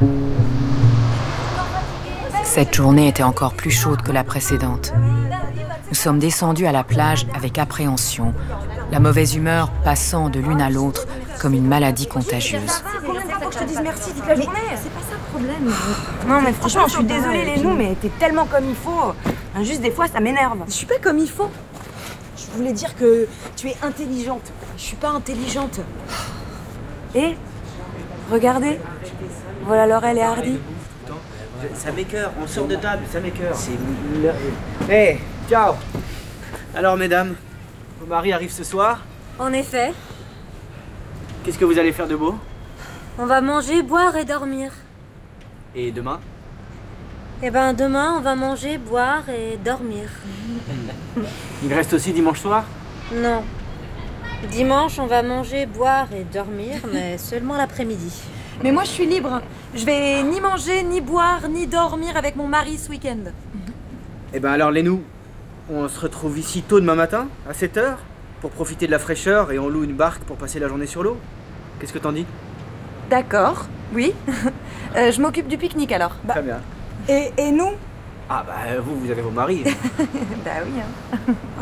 Cette journée était encore plus chaude que la précédente. Nous sommes descendus à la plage avec appréhension, la mauvaise humeur passant de l'une à l'autre comme une maladie contagieuse. Combien de fois que je te dise merci toute la journée? C'est pas ça le problème. Non mais franchement, je suis désolée les nous, mais t'es tellement comme il faut. Juste des fois, ça m'énerve. Je suis pas comme il faut. Je voulais dire que tu es intelligente. Je suis pas intelligente. Et regardez, voilà Laurel et Hardy. Ça m'écoeure, on sort de table, ça m'écoeure. Hey, ciao. Alors mesdames, vos maris arrivent ce soir. En effet, Qu'est-ce que vous allez faire de beau? on va manger, boire et dormir. Et demain? Eh ben demain, on va manger, boire et dormir. Il reste aussi dimanche soir? Non. Dimanche, on va manger, boire et dormir, mais seulement l'après-midi. Mais moi, je suis libre. Je vais ni manger, ni boire, ni dormir avec mon mari ce week-end. Eh ben alors les nous, on se retrouve ici tôt demain matin, à 7h, pour profiter de la fraîcheur et on loue une barque pour passer la journée sur l'eau. Qu'est-ce que t'en dis? D'accord, oui. Je m'occupe du pique-nique alors. Très bien. Et nous? Ah bah vous avez vos maris. Bah oui.